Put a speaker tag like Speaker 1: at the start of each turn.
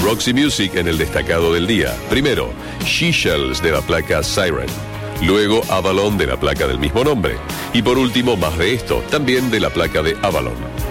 Speaker 1: Roxy Music en el destacado del día. Primero, She-Shells de la placa Siren. Luego, Avalon de la placa del mismo nombre. Y por último, más de esto, también de la placa de Avalon.